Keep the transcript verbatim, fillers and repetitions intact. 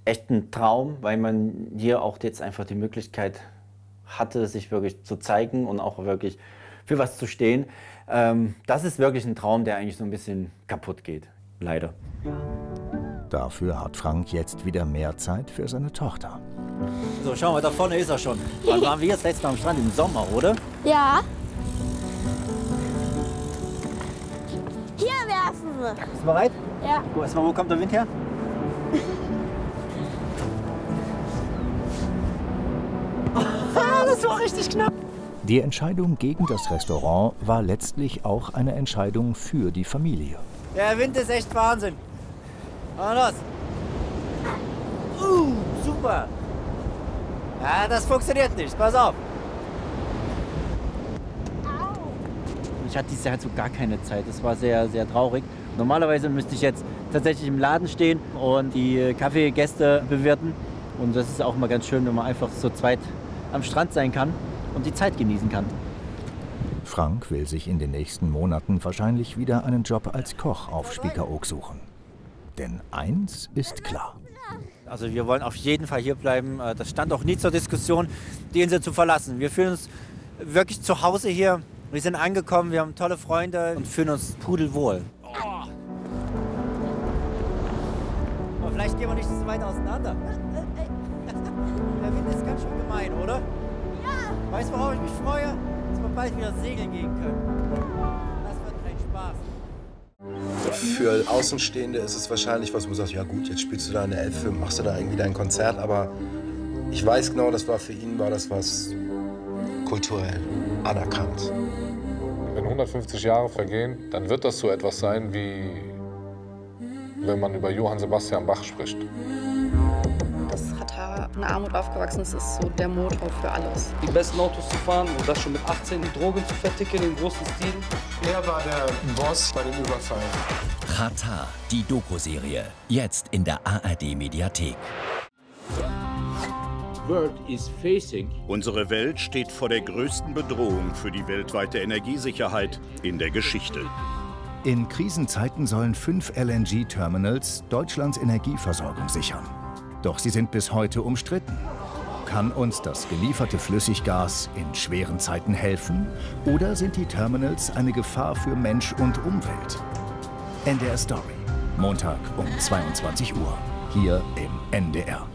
echt ein Traum, weil man hier auch jetzt einfach die Möglichkeit hatte, sich wirklich zu zeigen und auch wirklich für was zu stehen. Ähm, das ist wirklich ein Traum, der eigentlich so ein bisschen kaputt geht, leider. Dafür hat Frank jetzt wieder mehr Zeit für seine Tochter. So, schau mal, da vorne ist er schon. Wann waren wir jetzt letztes Mal am Strand? Im Sommer, oder? Ja. Hier werfen wir. Bist du bereit? Ja. Guck erst mal, wo kommt der Wind her? Ah, das war richtig knapp. Die Entscheidung gegen das Restaurant war letztlich auch eine Entscheidung für die Familie. Der Wind ist echt Wahnsinn. Mal los. Uh, super. Ja, das funktioniert nicht. Pass auf. Ich hatte dieses Jahr halt so gar keine Zeit. Das war sehr, sehr traurig. Normalerweise müsste ich jetzt tatsächlich im Laden stehen und die Kaffeegäste bewirten. Und das ist auch mal ganz schön, wenn man einfach so zweit am Strand sein kann und die Zeit genießen kann. Frank will sich in den nächsten Monaten wahrscheinlich wieder einen Job als Koch auf Spiekeroog suchen. Denn eins ist klar. Also wir wollen auf jeden Fall hier bleiben. Das stand auch nie zur Diskussion, die Insel zu verlassen. Wir fühlen uns wirklich zu Hause hier. Wir sind angekommen, wir haben tolle Freunde und fühlen uns pudelwohl. Oh. Aber vielleicht gehen wir nicht so weit auseinander. Der Wind ist ganz schön gemein, oder? Ja. Weißt du, worauf ich mich freue? Dass wir bald wieder segeln gehen können. Das wird ein Spaß. Für Außenstehende ist es wahrscheinlich was, wo du sagst, ja gut, jetzt spielst du da eine Elfe, machst du da irgendwie dein Konzert, aber ich weiß genau, das war für ihn, war das was kulturell anerkannt. Wenn hundertfünfzig Jahre vergehen, dann wird das so etwas sein, wie wenn man über Johann Sebastian Bach spricht. Das hat er in Armut aufgewachsen, das ist so der Motor für alles. Die besten Autos zu fahren und das schon mit achtzehn, die Drogen zu verticken im großen Stil. Er war der Boss bei dem Überfall. Xatar, die Doku-Serie, jetzt in der A R D-Mediathek. Unsere Welt steht vor der größten Bedrohung für die weltweite Energiesicherheit in der Geschichte. In Krisenzeiten sollen fünf L N G-Terminals Deutschlands Energieversorgung sichern. Doch sie sind bis heute umstritten. Kann uns das gelieferte Flüssiggas in schweren Zeiten helfen? Oder sind die Terminals eine Gefahr für Mensch und Umwelt? N D R Story, Montag um zweiundzwanzig Uhr, hier im N D R.